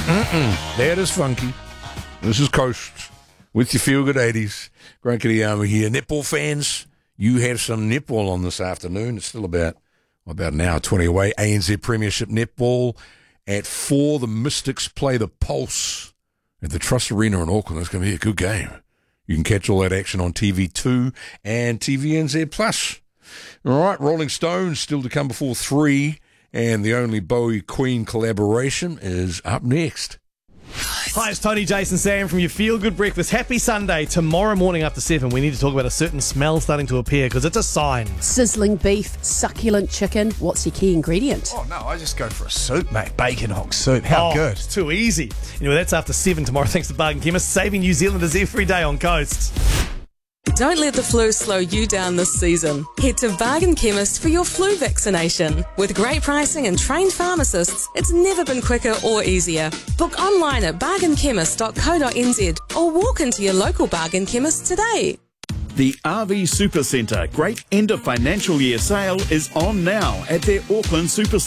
That is funky. This is Coast with your feel-good 80s. Grant Kiriyama here. Netball fans, you have some netball on this afternoon. It's still about an hour 20 away. ANZ Premiership Netball at 4. The Mystics play the Pulse at the Trust Arena in Auckland. It's going to be a good game. You can catch all that action on TV2 and TVNZ Plus. All right, Rolling Stones still to come before 3, and the only Bowie Queen collaboration is up next. Hi, it's Tony, Jason, Sam from your Feel Good Breakfast. Happy Sunday. Tomorrow morning after 7, we need to talk about a certain smell starting to appear because it's a sign. Sizzling beef, succulent chicken. What's your key ingredient? Oh, no, I just go for a soup, mate. Bacon hog soup. How good. It's too easy. Anyway, that's after 7 tomorrow thanks to Bargain Chemist, saving New Zealanders every day on Coast. Don't let the flu slow you down this season. Head to Bargain Chemist for your flu vaccination. With great pricing and trained pharmacists, it's never been quicker or easier. Book online at bargainchemist.co.nz or walk into your local Bargain Chemist today. The RV Supercentre Great End of Financial Year sale is on now at their Auckland Supercentre.